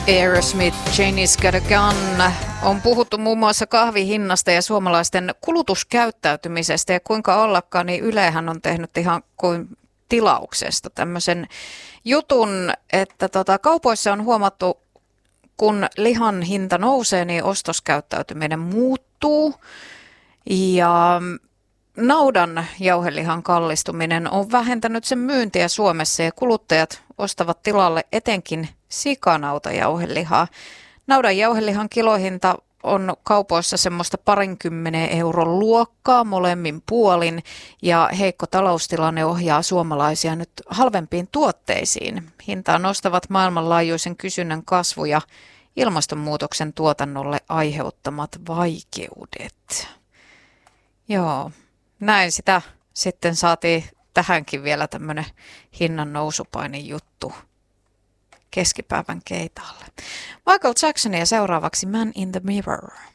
Aerosmith, Janie's Got a Gun. On puhuttu muun muassa kahvihinnasta ja suomalaisten kulutuskäyttäytymisestä ja kuinka ollakaan, niin Ylehän on tehnyt ihan kuin tilauksesta tämmöisen jutun, että kaupoissa on huomattu, kun lihan hinta nousee, niin ostoskäyttäytyminen muuttuu ja naudan jauhelihan kallistuminen on vähentänyt sen myyntiä Suomessa ja kuluttajat ostavat tilalle etenkin sikanautajauhelihaa. Naudan jauhelihan kilohinta on kaupoissa semmoista 20 euron luokkaa molemmin puolin ja heikko taloustilanne ohjaa suomalaisia nyt halvempiin tuotteisiin. Hintaa nostavat maailmanlaajuisen kysynnän kasvu ja ilmastonmuutoksen tuotannolle aiheuttamat vaikeudet. Joo, näin sitä sitten saatiin tähänkin vielä tämmöinen hinnan nousupainin juttu keskipäivän keitaalle. Michael Jackson ja seuraavaksi Man in the Mirror.